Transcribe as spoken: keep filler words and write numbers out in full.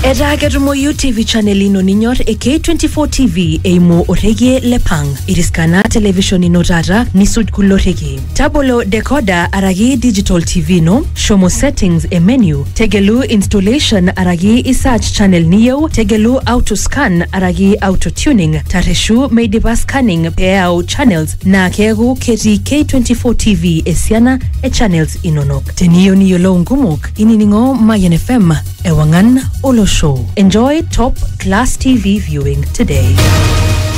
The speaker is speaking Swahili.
Era Gerumoyu T V channel ino ninyor e K twenty-four T V eimo orege lepang. Iriskana television ino rara nisud kulorege. Tabolo decoder aragi digital T V no. Shomo settings e menu. Tegelu installation aragi isach channel niyo. Tegelu auto scan aragi auto tuning. Tareshu meidiba scanning peao channels na kegu keti K twenty-four T V esiana e channels inonok. Teniyo niyo lo ngumok ininingo Mayan F M ewangan olo show. Enjoy top class T V viewing today.